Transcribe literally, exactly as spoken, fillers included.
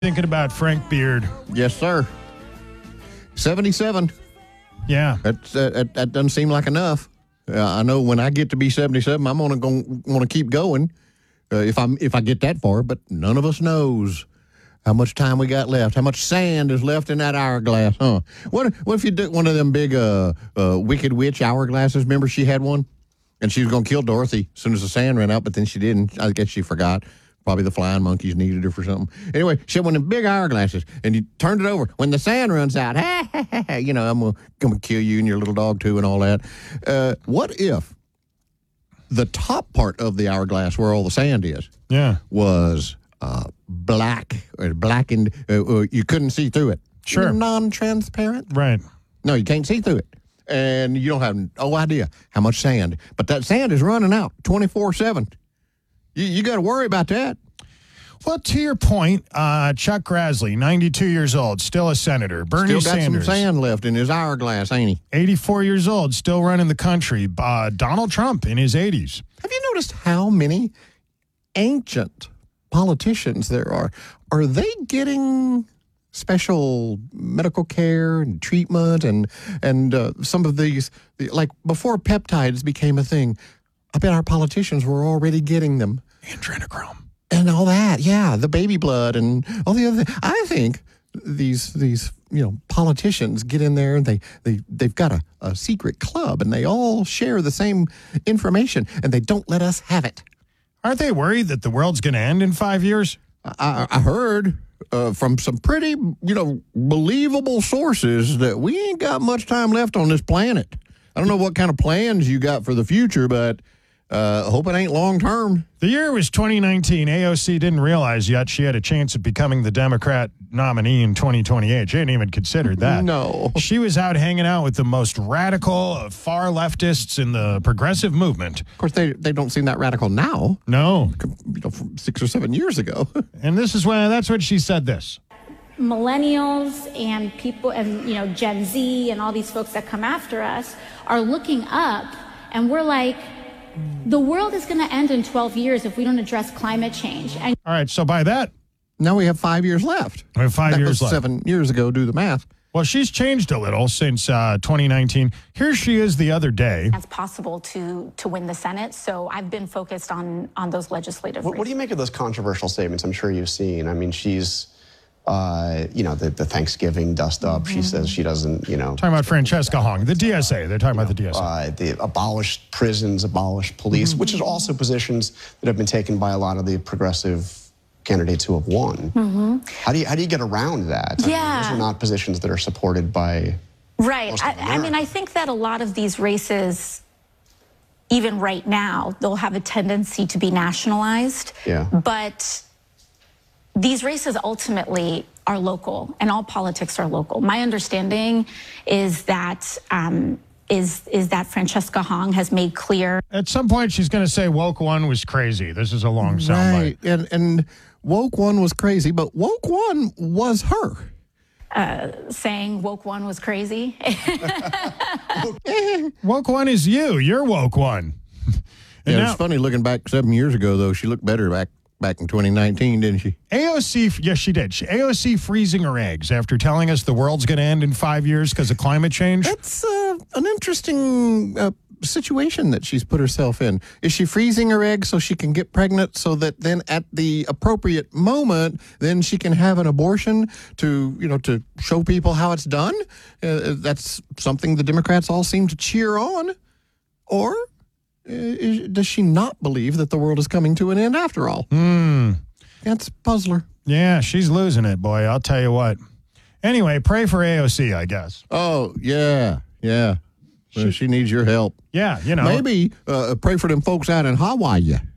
Thinking about Frank Beard. Yes, sir. seventy-seven. Yeah. That's, uh, that, that doesn't seem like enough. Uh, I know when I get to be seventy-seven, I'm gonna go, want to keep going uh, if I'm if I get that far. But none of us knows how much time we got left, how much sand is left in that hourglass, huh? What what if you took one of them big uh, uh, Wicked Witch hourglasses? Remember she had one, and she was gonna kill Dorothy as soon as the sand ran out, but then she didn't. I guess she forgot. Probably the flying monkeys needed her for something. Anyway, she had one of them big hourglasses, and you turned it over. When the sand runs out, you know, I'm going to kill you and your little dog, too, and all that. Uh, what if the top part of the hourglass, where all the sand is, Yeah. was uh, black, or blackened, uh, uh, you couldn't see through it? Sure. Non-transparent? Right. No, you can't see through it. And you don't have no idea how much sand. But that sand is running out twenty-four seven. You, you got to worry about that. Well, to your point, uh, Chuck Grassley, ninety-two years old, still a senator. Bernie Still got Sanders, some sand left in his hourglass, ain't he? eighty-four years old, still running the country. Uh, Donald Trump in his eighties. Have you noticed how many ancient politicians there are? Are they getting special medical care and treatment and and uh, some of these, like before peptides became a thing, I bet our politicians were already getting them. Adrenochrome. And all that, yeah, the baby blood and all the other things. I think these these you know politicians get in there and they they they've got a, a secret club and they all share the same information and they don't let us have it. Aren't they worried that the world's going to end in five years? I, I heard uh, from some pretty you know believable sources that we ain't got much time left on this planet. I don't know what kind of plans you got for the future, but uh, I hope it ain't long term. The year was twenty nineteen. A O C didn't realize yet she had a chance of becoming the Democrat nominee in twenty twenty-eight. She hadn't even considered that. No. She was out hanging out with the most radical, uh, far leftists in the progressive movement. Of course, they, they don't seem that radical now, No. you know, from six or seven years ago. And this is when, that's when she said this. Millennials and people and, you know, Gen Z and all these folks that come after us are looking up and we're like, the world is going to end in twelve years if we don't address climate change. And All right, so by that, Now we have five years left. we have five that years was left. seven years ago. Do the math. Well, she's changed a little since uh, twenty nineteen. Here she is the other day. It's possible to to win the Senate, so I've been focused on on those legislative What, what do you make of those controversial statements? I'm sure you've seen. I mean, she's, uh, you know, the, the Thanksgiving dust up. She says she doesn't, you know, Talking about Francesca Hong, the D S A. They're talking about the D S A. uh, the abolished prisons, abolished police, which is also positions that have been taken by a lot of the progressive candidates who have won. How do you how do you get around that? I mean, Yeah. those are not positions that are supported by. Right. Most I, of I mean, I think that a lot of these races, even right now, they'll have a tendency to be nationalized. Yeah. But these races ultimately are local, and all politics are local. My understanding is that um, is is that Francesca Hong has made clear. At some point, she's going to say woke one was crazy. This is a long soundbite. Right. And and woke one was crazy, but woke one was her. Saying woke one was crazy. Woke one is you. You're woke one. And Yeah, now, it's funny looking back seven years ago, though. She looked better back back in twenty nineteen, didn't she? A O C, yes, she did. She, A O C freezing her eggs after telling us the world's going to end in five years because of climate change. That's uh, an interesting uh, situation that she's put herself in. Is she freezing her eggs so she can get pregnant so that then at the appropriate moment, then she can have an abortion to, you know, to show people how it's done? Uh, that's something the Democrats all seem to cheer on. Or uh, is, does she not believe that the world is coming to an end after all? Hmm. That's a puzzler. Yeah, she's losing it, boy. I'll tell you what. Anyway, pray for A O C, I guess. Oh, yeah, yeah. Well, she needs your help. Yeah, you know. Maybe uh, pray for them folks out in Hawaii.